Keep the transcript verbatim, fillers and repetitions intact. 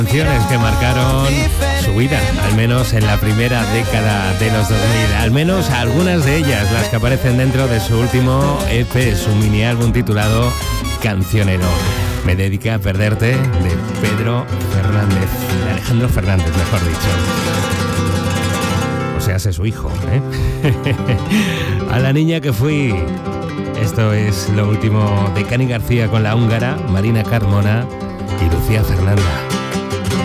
Canciones que marcaron su vida, al menos en la primera década de los dos mil, al menos algunas de ellas, las que aparecen dentro de su último E P, su mini álbum titulado Cancionero. Me dedica a perderte, de Pedro Fernández, de Alejandro Fernández, mejor dicho. O sea, es su hijo, ¿eh? A la niña que fui. Esto es lo último de Cani García con la húngara, Marina Carmona y Lucía Fernanda.